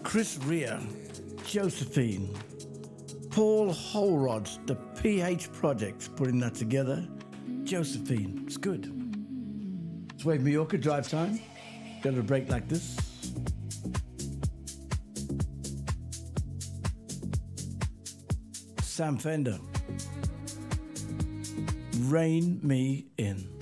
Chris Rea, Josephine, Paul Holrod, the PH Project, putting that together. Josephine, it's good. It's Wave Mallorca drive time. Got a break like this. Sam Fender, Rain Me In.